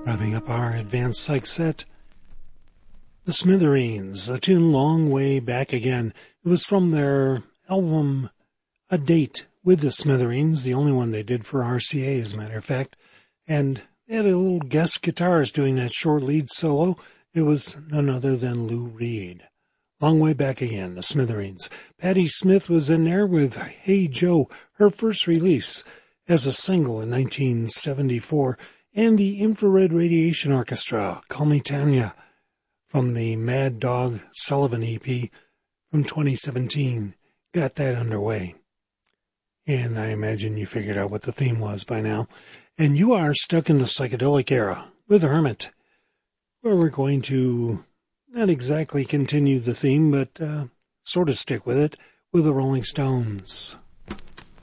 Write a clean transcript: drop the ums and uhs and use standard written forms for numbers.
Wrapping up our advanced psych set, The Smithereens, a tune long way back again. It was from their album A Date with the Smithereens, the only one they did for RCA, as a matter of fact. And they had a little guest guitarist doing that short lead solo. It was none other than Lou Reed. Long way back again, The Smithereens. Patti Smith was in there with Hey Joe, her first release as a single in 1974. And the Infrared Radiation Orchestra, Call Me Tanya, from the Mad Dog Sullivan EP from 2017. Got that underway. And I imagine you figured out what the theme was by now. And you are stuck in the psychedelic era with Hermit, where we're going to not exactly continue the theme, but sort of stick with it, with the Rolling Stones.